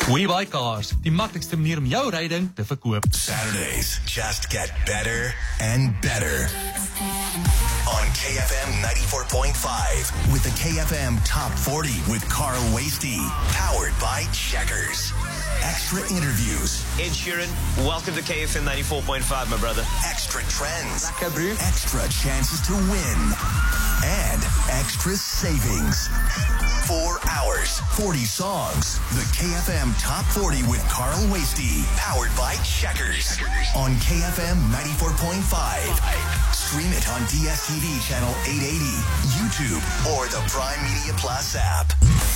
WeBuyCars, die maklikste manier om jou ryding te verkoop. Saturdays just get better and better. On KFM 94.5 with the KFM Top 40 with Carl Wasty. Powered by Checkers. Extra interviews. Ed Sheeran, welcome to KFM 94.5, my brother. Extra trends. Lekker, bro. Extra chances to win. And extra savings. 4 hours, 40 songs. The KFM Top 40 with Carl Wasty. Powered by Checkers. On KFM 94.5. Stream it on DSTV channel 880, YouTube, or the Prime Media Plus app.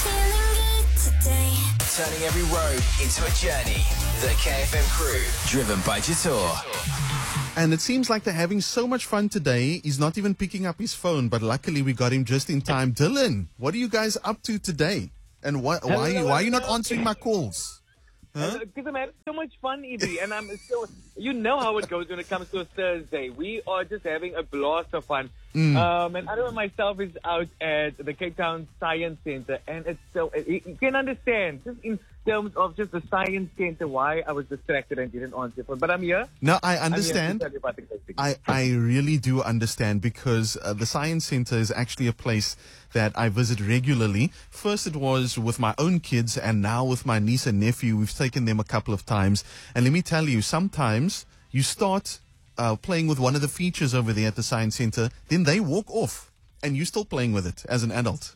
Turning every road into a journey. The KFM crew, driven by Jator. And it seems like they're having so much fun today. He's not even picking up his phone, but luckily we got him just in time. Dylan, what are you guys up to today? And why are you not answering my calls? Because I'm having so much fun, Evie, and I'm still, you know how it goes when it comes to a Thursday. We are just having a blast of fun. And Adam myself is out at the Cape Town Science Center, and it's so, you can understand, just in terms of just the Science Center, why I was distracted and didn't answer your phone. But I'm here. No, I understand. I really do understand, because the Science Center is actually a place that I visit regularly. First it was with my own kids, and now with my niece and nephew. We've taken them a couple of times. And let me tell you, sometimes you start playing with one of the features over there at the Science Center, then they walk off, and you're still playing with it as an adult.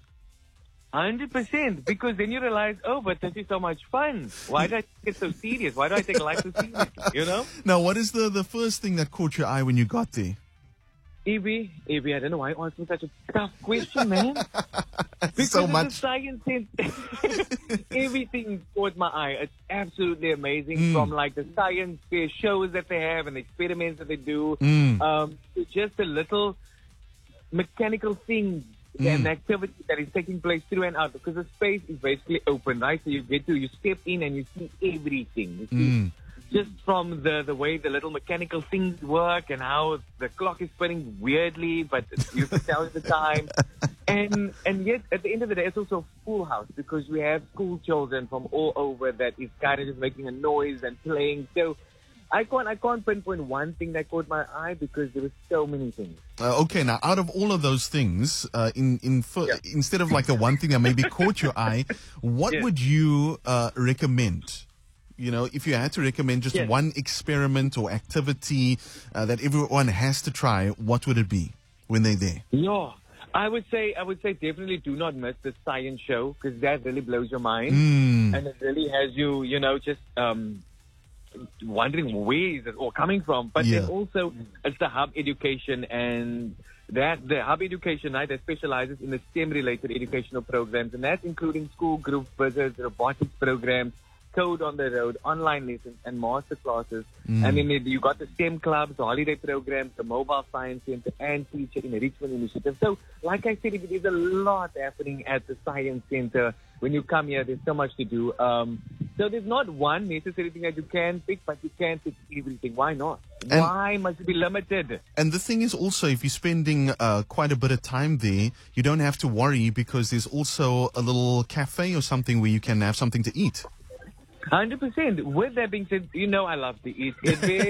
100%, because then you realize, oh, but this is so much fun. Why do I get so serious? Why do I take life so seriously? You know? Now, what is the first thing that caught your eye when you got there? Evie, I don't know why you asked me such a tough question, man. Because so it's much. a Science Center. Everything caught my eye. It's absolutely amazing. From like the science fair shows that they have and the experiments that they do, to just the little mechanical things and activity that is taking place through and out, because the space is basically open, right? So you step in and you see everything. You see just from the way the little mechanical things work and how the clock is spinning weirdly, but you can tell the time. And yet, at the end of the day, it's also a full house, because we have school children from all over that is kind of just making a noise and playing. So I can't pinpoint one thing that caught my eye, because there were so many things. Okay, now out of all of those things, instead of like the one thing that maybe caught your eye, what would you recommend? You know, if you had to recommend just one experiment or activity that everyone has to try, what would it be when they're there? Yeah, I would say definitely do not miss the science show, because that really blows your mind, and it really has you, just wondering where is it all coming from. But then also it's the Hub Education, and that the Hub Education night that specializes in the STEM-related educational programs, and that's including school group visits, robotics programs, code on the road, online lessons, and master classes. And then you got the STEM clubs, the holiday programs, the mobile science center, and teacher enrichment initiative. So, like I said, there's a lot happening at the science center. When you come here, there's so much to do. So there's not one necessary thing that you can pick, but you can pick everything. Why not? Why must it be limited? And the thing is also, if you're spending quite a bit of time there, you don't have to worry, because there's also a little cafe or something where you can have something to eat. 100%. With that being said, I love to eat.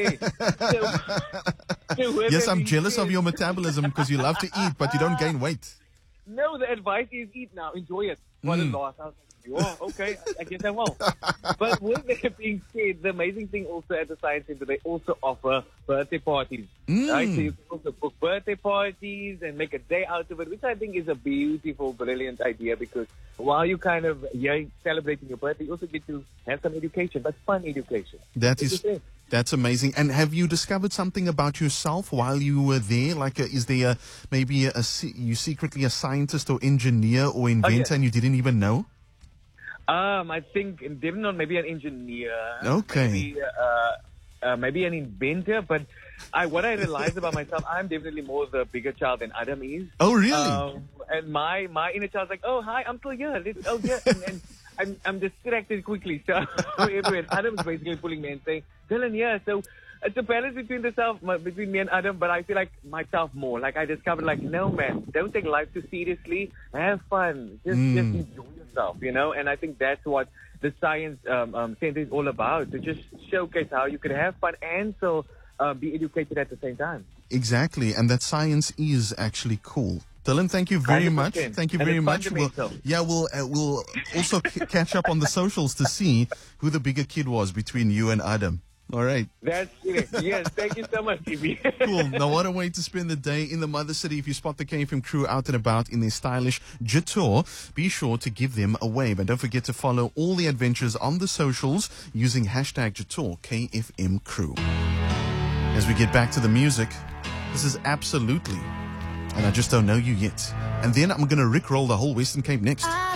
Yes, I'm jealous of your metabolism, because you love to eat, but you don't gain weight. No, the advice is eat now. Enjoy it. What a loss. Okay, I guess I won't. But with that being said, the amazing thing also at the Science Center, they also offer birthday parties. Right? So you can also book birthday parties and make a day out of it, which I think is a beautiful, brilliant idea, because while you kind of celebrating your birthday, you also get to have some education, but fun education. That's amazing. And have you discovered something about yourself while you were there? Like, is there maybe you secretly a scientist or engineer or inventor and you didn't even know? I think definitely not maybe an engineer. Okay. Maybe an inventor, but what I realized about myself, I'm definitely more the bigger child than Adam is. Oh, really? And my inner child's like, oh, hi, I'm still here. And I'm distracted quickly. So everywhere. Adam's basically pulling me and saying, Dylan, yeah. So it's a balance between me and Adam, but I feel like myself more. Like I discovered, like, no, man, don't take life too seriously. Have fun. Just enjoy yourself, you know? And I think that's what the Science Center is all about, to just showcase how you can have fun and so be educated at the same time. Exactly, and that science is actually cool. Dylan, thank you very 100%. much. Thank you And very it's much. fundamental. We'll also catch up on the socials to see who the bigger kid was between you and Adam. All right. That's it. Yes, thank you so much, Evie. Cool. Now, what a way to spend the day in the Mother City. If you spot the KFM crew out and about in their stylish Jetour, be sure to give them a wave. And don't forget to follow all the adventures on the socials using hashtag Jetour KFM crew. As we get back to the music, this is Absolutely, and I Just Don't Know You Yet. And then I'm going to rickroll the whole Western Cape next.